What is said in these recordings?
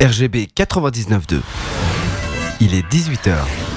RGB 99.2. Il est 18h.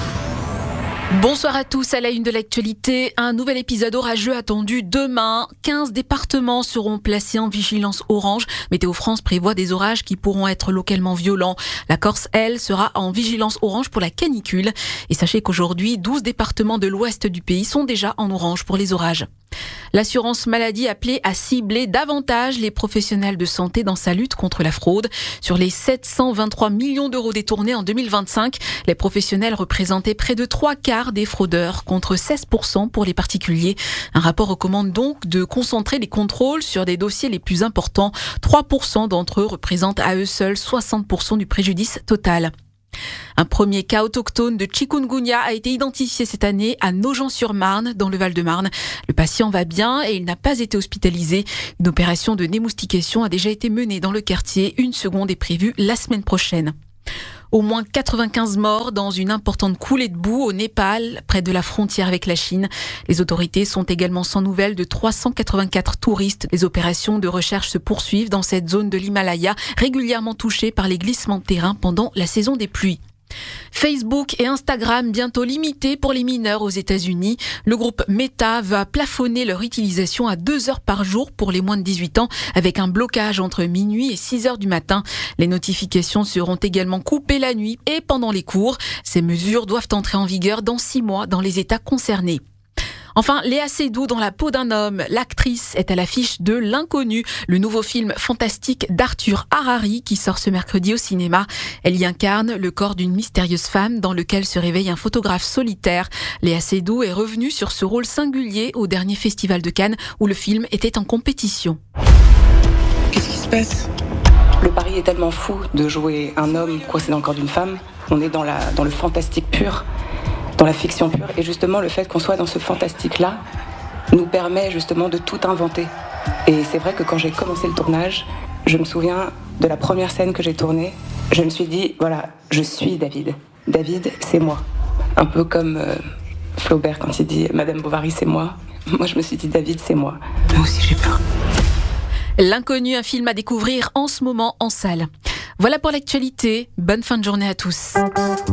Bonsoir à tous, à la une de l'actualité, un nouvel épisode orageux attendu demain. 15 départements seront placés en vigilance orange. Météo France prévoit des orages qui pourront être localement violents. La Corse, elle, sera en vigilance orange pour la canicule. Et sachez qu'aujourd'hui, 12 départements de l'ouest du pays sont déjà en orange pour les orages. L'assurance maladie appelée à cibler davantage les professionnels de santé dans sa lutte contre la fraude. Sur les 723 millions d'euros détournés en 2025, les professionnels représentaient près de 3/4 des fraudeurs, contre 16% pour les particuliers. Un rapport recommande donc de concentrer les contrôles sur des dossiers les plus importants. 3% d'entre eux représentent à eux seuls 60% du préjudice total. Un premier cas autochtone de chikungunya a été identifié cette année à Nogent-sur-Marne, dans le Val-de-Marne. Le patient va bien et il n'a pas été hospitalisé. Une opération de démoustication a déjà été menée dans le quartier. Une seconde est prévue la semaine prochaine. Au moins 95 morts dans une importante coulée de boue au Népal, près de la frontière avec la Chine. Les autorités sont également sans nouvelles de 384 touristes. Les opérations de recherche se poursuivent dans cette zone de l'Himalaya, régulièrement touchée par les glissements de terrain pendant la saison des pluies. Facebook et Instagram bientôt limités pour les mineurs aux États-Unis. Le groupe Meta va plafonner leur utilisation à 2 heures par jour pour les moins de 18 ans, avec un blocage entre minuit et 6 heures du matin. Les notifications seront également coupées la nuit et pendant les cours. Ces mesures doivent entrer en vigueur dans 6 mois dans les États concernés. Enfin, Léa Seydoux dans la peau d'un homme. L'actrice est à l'affiche de L'Inconnu, le nouveau film fantastique d'Arthur Harari qui sort ce mercredi au cinéma. Elle y incarne le corps d'une mystérieuse femme dans lequel se réveille un photographe solitaire. Léa Seydoux est revenue sur ce rôle singulier au dernier festival de Cannes où le film était en compétition. Qu'est-ce qui se passe ? Le pari est tellement fou de jouer un homme coincé dans le corps d'une femme. On est dans le fantastique pur. Dans la fiction pure, et justement le fait qu'on soit dans ce fantastique-là nous permet justement de tout inventer. Et c'est vrai que quand j'ai commencé le tournage, je me souviens de la première scène que j'ai tournée, je me suis dit, voilà, je suis David. David, c'est moi. Un peu comme Flaubert quand il dit « Madame Bovary, c'est moi ». Moi, je me suis dit « David, c'est moi ». Moi aussi, j'ai peur. L'Inconnu, un film à découvrir en ce moment en salle. Voilà pour l'actualité. Bonne fin de journée à tous.